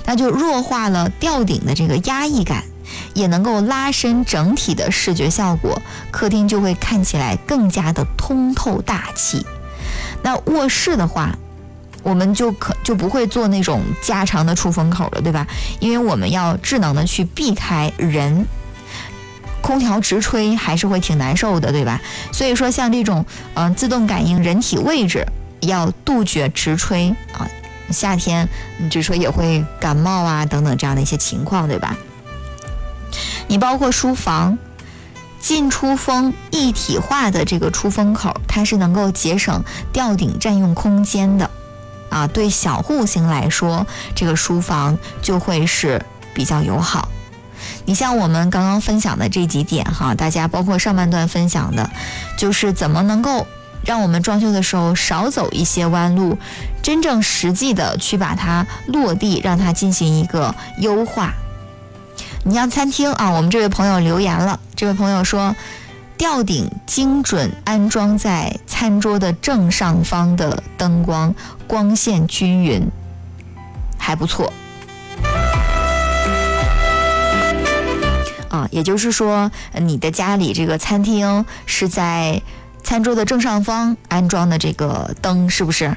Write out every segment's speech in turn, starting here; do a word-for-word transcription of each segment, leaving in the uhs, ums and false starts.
那就弱化了吊顶的这个压抑感，也能够拉伸整体的视觉效果，客厅就会看起来更加的通透大气。那卧室的话，我们就可就不会做那种加长的出风口了，对吧？因为我们要智能的去避开人，空调直吹还是会挺难受的，对吧？所以说像这种嗯、呃、自动感应人体位置，要杜绝直吹啊，夏天直吹也会感冒啊等等这样的一些情况，对吧？你包括书房进出风一体化的这个出风口，它是能够节省吊顶占用空间的啊，对小户型来说，这个书房就会是比较友好。你像我们刚刚分享的这几点哈，大家包括上半段分享的，就是怎么能够让我们装修的时候少走一些弯路，真正实际的去把它落地，让它进行一个优化。你像餐厅啊，我们这位朋友留言了，这位朋友说，吊顶精准安装在餐桌的正上方的灯光，光线均匀，还不错。啊，也就是说，你的家里这个餐厅是在餐桌的正上方安装的这个灯，是不是？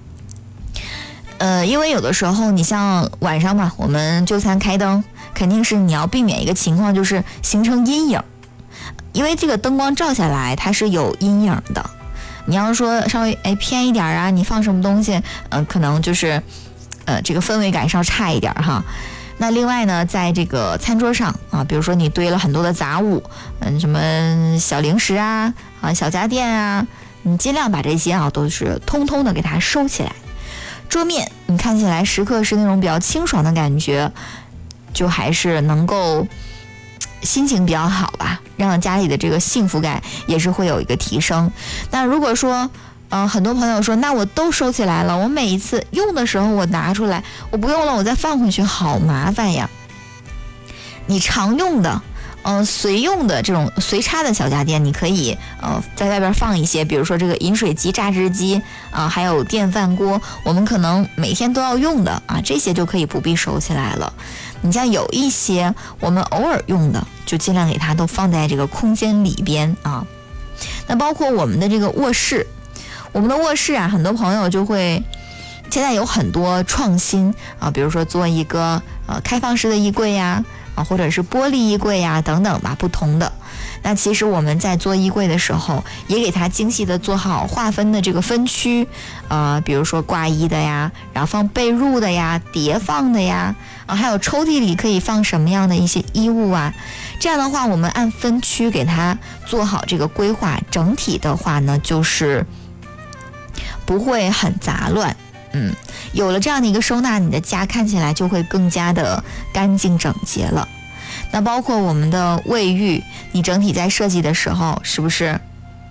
呃，因为有的时候你像晚上嘛，我们就餐开灯，肯定是你要避免一个情况，就是形成阴影，因为这个灯光照下来它是有阴影的。你要说稍微哎偏一点啊，你放什么东西，嗯、呃，可能就是呃这个氛围感稍差一点哈。那另外呢，在这个餐桌上啊，比如说你堆了很多的杂物，嗯，什么小零食啊啊小家电啊，你尽量把这些啊都是通通的给它收起来。桌面你看起来时刻是那种比较清爽的感觉，就还是能够心情比较好吧，让家里的这个幸福感也是会有一个提升。那如果说嗯、呃，很多朋友说，那我都收起来了，我每一次用的时候我拿出来，我不用了我再放回去，好麻烦呀。你常用的嗯、呃，随用的这种随插的小家电，你可以呃在外边放一些，比如说这个饮水机、榨汁机啊、呃，还有电饭锅，我们可能每天都要用的啊，这些就可以不必收起来了。你像有一些我们偶尔用的，就尽量给它都放在这个空间里边啊。那包括我们的这个卧室。我们的卧室啊，很多朋友就会现在有很多创新啊，比如说做一个呃开放式的衣柜呀，啊，或者是玻璃衣柜呀等等吧，不同的。那其实我们在做衣柜的时候，也给它精细的做好划分的这个分区，呃，比如说挂衣的呀，然后放被褥的呀，叠放的呀，啊，还有抽屉里可以放什么样的一些衣物啊。这样的话，我们按分区给它做好这个规划，整体的话呢，就是不会很杂乱，嗯，有了这样的一个收纳，你的家看起来就会更加的干净整洁了。那包括我们的卫浴，你整体在设计的时候，是不是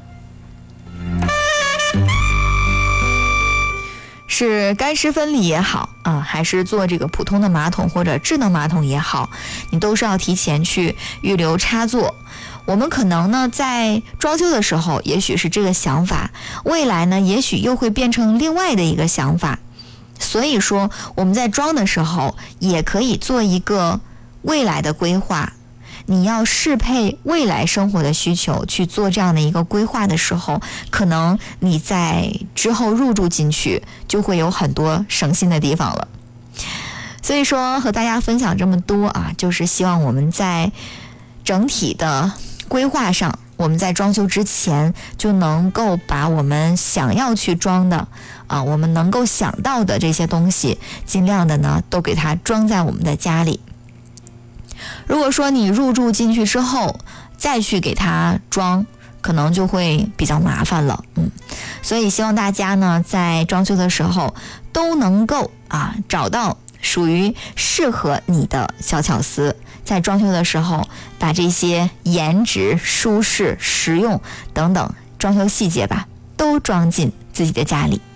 是干湿分离也好啊，还是做这个普通的马桶或者智能马桶也好，你都是要提前去预留插座。我们可能呢在装修的时候也许是这个想法，未来呢也许又会变成另外的一个想法，所以说我们在装的时候也可以做一个未来的规划。你要适配未来生活的需求去做这样的一个规划的时候，可能你在之后入住进去就会有很多省心的地方了。所以说和大家分享这么多啊，就是希望我们在整体的规划上，我们在装修之前就能够把我们想要去装的啊，我们能够想到的这些东西，尽量的呢都给它装在我们的家里。如果说你入住进去之后再去给它装，可能就会比较麻烦了，嗯，所以希望大家呢在装修的时候都能够啊找到属于适合你的小巧思，在装修的时候把这些颜值、舒适、实用等等装修细节吧，都装进自己的家里。